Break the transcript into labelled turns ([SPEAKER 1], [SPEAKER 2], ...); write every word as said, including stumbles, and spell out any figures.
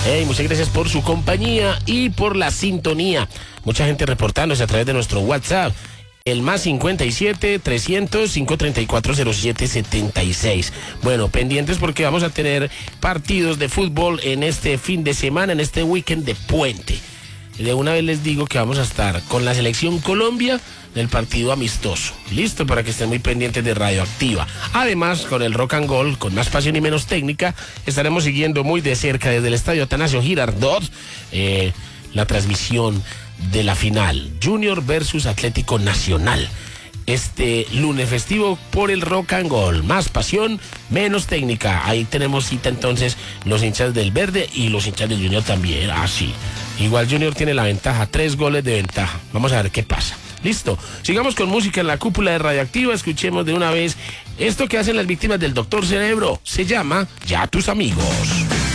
[SPEAKER 1] Hey, muchas gracias por su compañía y por la sintonía. Mucha gente reportándose a través de nuestro WhatsApp. El más cincuenta y siete, trescientos, quinientos treinta y cuatro, cero siete setenta y seis. Bueno, pendientes porque vamos a tener partidos de fútbol en este fin de semana, en este weekend de puente. De una vez les digo que vamos a estar con la selección Colombia del partido amistoso. Listo, para que estén muy pendientes de Radioactiva. Además, con el Rock and Roll, con más pasión y menos técnica, estaremos siguiendo muy de cerca desde el estadio Atanasio Girardot eh, la transmisión de la final, Junior versus Atlético Nacional. Este lunes festivo por el Rock and Roll, más pasión, menos técnica. Ahí tenemos cita entonces los hinchas del Verde y los hinchas del Junior también. Ah, sí. Igual Junior tiene la ventaja, tres goles de ventaja. Vamos a ver qué pasa. Listo, sigamos con música en la cúpula de Radioactiva. Escuchemos de una vez esto que hacen las víctimas del Doctor Cerebro. Se llama Ya tus amigos.